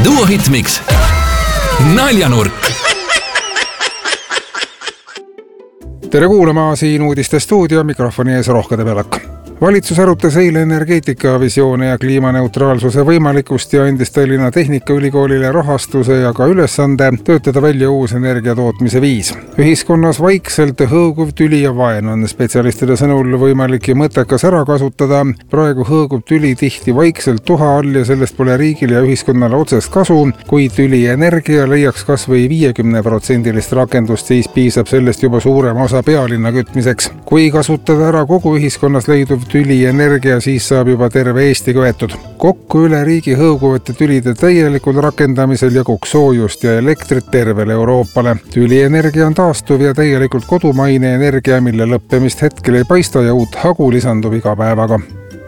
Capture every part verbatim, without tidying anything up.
Duo Hitmix naljanurk. Tere kuulama, siin uudiste stuudio, mikrofoni ees Rohkede Pelak. Valitsus arutas eile energeetikavisioone ja kliimaneutraalsuse võimalikust ja andis Tallinna Tehnikaülikoolile rahastuse ja ka ülesande töötada välja uus energiatootmise viis. Ühiskonnas vaikselt hõõguv tüli ja vaen on spetsialistide sõnul võimalik ja mõttekas ära kasutada. Praegu hõõgub tüli tihti vaikselt tuha all ja sellest pole riigil ja ühiskonnale otsest kasu. Kui tüli energia leiaks kas või viiekümne protsendilist rakendust, siis piisab sellest juba suurem osa pealinna kütmiseks. Kui kasutada ära kogu ühiskonnas leiduv tüli energia, siis saab juba terve Eesti köetud. Kokku üle riigi hõõguvate tülide täielikul rakendamisel jaguks soojust ja elektrit tervele Euroopale. Tüli energia on taastuv ja täielikult kodumaine energia, mille lõppemist hetkel ei paista ja uut hagu lisandub iga päevaga.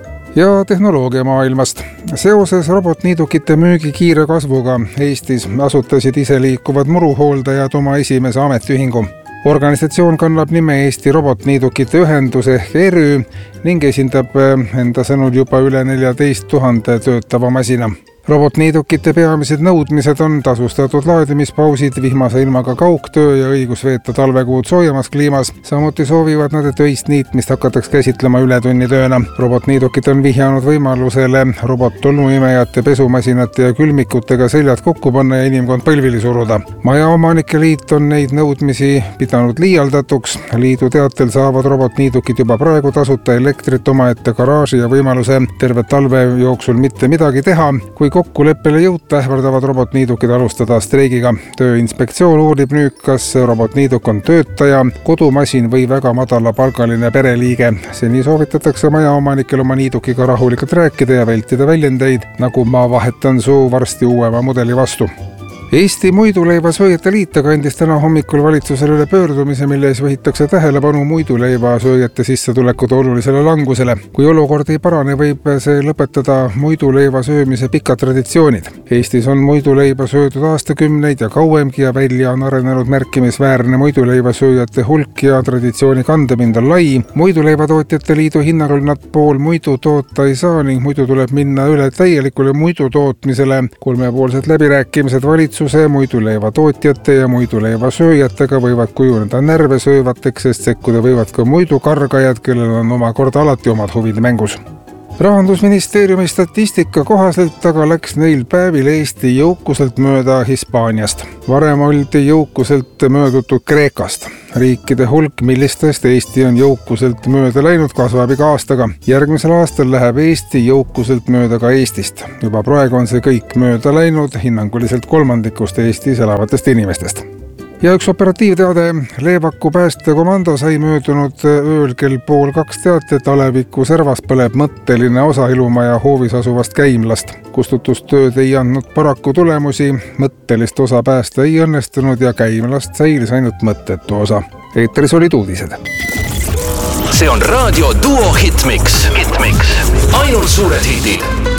Ja tehnoloogia maailmast. Seoses robotniidukite müügi kiire kasvuga Eestis asutasid iseliikuvad muruhooldajad oma esimese ametiühingu. Organisatsioon kannab nime Eesti Robotniidukite Ühendus ehk E R Ü ning esindab enda sõnul juba üle neljateist tuhande töötava masina. Robotniidukite peamised nõudmised on tasustatud laadimispausid, vihmase ilmaga kaugtöö ja õigus veeta talvekuud soojemas kliimas. Samuti soovivad nad, et öist niitmist hakataks käsitlema ületunnitööna. Robotniidukid on vihjanud võimalusele robot-tolmuimejate, pesumasinate ja külmikutega seljad kokku panna ja inimkond põlvili suruda. Majaomanike liit on neid nõudmisi pidanud liialdatuks. Liidu teatel saavad robotniidukid juba praegu tasuta elektrit omaette garaaži ja võimaluse terve talve jooksul mitte midagi teha. Kui kokkuleppele jõuta, ähvardavad robotniidukid alustada streigiga. Tööinspektsioon uurib nüüd, kas robotniiduk on töötaja, kodumasin või väga madala palgaline pereliige. Seni soovitatakse majaomanikel oma niidukiga rahulikult rääkida ja vältida väljendeid, nagu ma vahetan su varsti uuema mudeli vastu. Eesti Muiduleivasööjate Liit aga andis täna hommikul valitsusele üle pöördumise, milles võhitakse tähelepanu muiduleivasööjate sissetulekute olulisele langusele. Kui olukord ei parane, võib see lõpetada muiduleiva söömise pikad traditsioonid. Eestis on muiduleiva söödud aastakümneid ja kauemgi ja välja on arenenud märkimisväärne muiduleivasööjate hulk ja traditsiooni kandepind on lai. Muiduleivatootjate liidu hinnangul nad pool muidu toota ei saa ning muidu tuleb minna üle täielikule muidu tootmisele. Kolmepoolsed läbirääkimised valitsus muiduleiva tootjate ja muiduleiva sööjatega võivad kujuneda närve söövateks, sest sekkuda võivad ka muidu kargajad, kellel on omakorda alati omad huvid mängus. Rahandusministeeriumi statistika kohaselt aga läks neil päevil Eesti jõukuselt mööda Hispaaniast. Varem oldi jõukuselt möödutud Kreekast. Riikide hulk, millistest Eesti on jõukuselt mööda läinud, kasvab iga aastaga. Järgmisel aastal läheb Eesti jõukuselt mööda ka Eestist. Juba praegu on see kõik mööda läinud hinnanguliselt kolmandikust Eestis elavatest inimestest. Ja üks operatiivteade. Leevaku päästekomando sai möödunud ööl kell pool kaks teate, et Aleviku servas põleb mõtteline osa Ilumaja hoovis asuvast käimlast. Kustutustööd ei andnud paraku tulemusi, mõttelist osa päästa ei õnnestunud ja käimlast säilis ainult mõttetu osa. Eetris olid uudised. See on raadio Duo Hitmix. Hitmix. Ainult suured hitid.